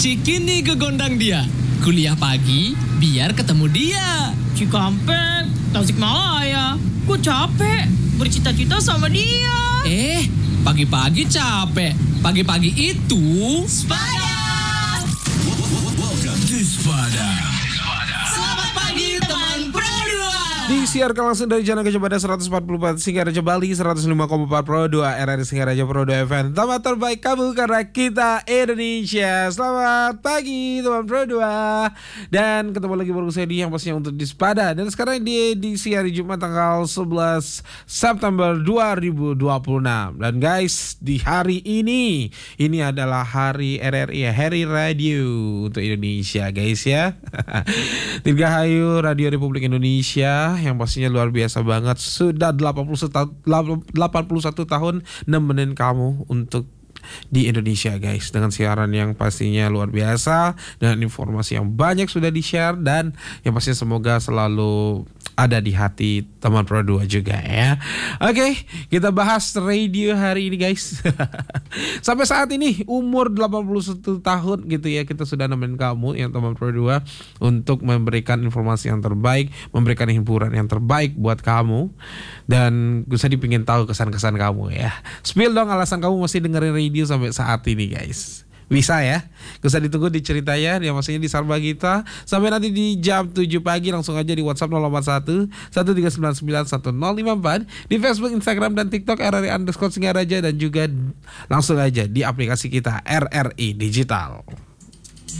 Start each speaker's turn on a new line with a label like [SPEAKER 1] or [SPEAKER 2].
[SPEAKER 1] Cikini gegondang dia. Kuliah pagi biar ketemu dia.
[SPEAKER 2] Cikampek, Tasikmalaya. Gue capek bercita-cita sama dia.
[SPEAKER 1] Pagi-pagi capek. Pagi-pagi itu
[SPEAKER 3] Sepada.
[SPEAKER 4] Welcome to Sepada.
[SPEAKER 3] Selamat pagi teman Pro 2.
[SPEAKER 5] Disiarkan langsung dari Jalan Gajah Mada 144 Singaraja Bali, 105,4 Pro 2 RRI Singaraja Pro 2 FM. Tempat terbaik kamu karena kita Indonesia. Selamat pagi teman Pro 2. Dan ketemu lagi baru saya di yang pastinya untuk di Sepada. Dan sekarang di edisi hari Jumat tanggal 11 September 2026. Dan guys, di hari ini adalah hari RRI, hari radio untuk Indonesia guys ya. Dirgahayu Radio Republik Indonesia yang pastinya luar biasa banget, sudah 81 tahun nemenin kamu untuk di Indonesia guys, dengan siaran yang pastinya luar biasa, dengan informasi yang banyak sudah di-share, dan yang pastinya semoga selalu ada di hati teman Pro 2 juga ya. Oke, kita bahas radio hari ini guys. Sampai saat ini umur 81 tahun gitu ya, kita sudah nemenin kamu yang teman Pro 2 untuk memberikan informasi yang terbaik, memberikan hiburan yang terbaik buat kamu. Dan gue sedih pengen tahu kesan-kesan kamu ya. Spill dong alasan kamu masih dengerin radio sampai saat ini guys. Bisa ya, gak usah ditunggu diceritanya, dia maksudnya di Sarba kita. Sampai nanti di jam 7 pagi langsung aja di WhatsApp 041 1399 1054, di Facebook, Instagram, dan TikTok RRI_Singaraja, dan juga langsung aja di aplikasi kita RRI Digital.